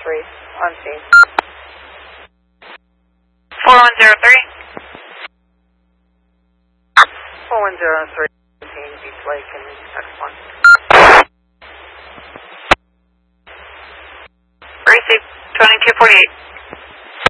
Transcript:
on scene. 4103. 4103 on scene, Beach Lake and X1. Receive 2248.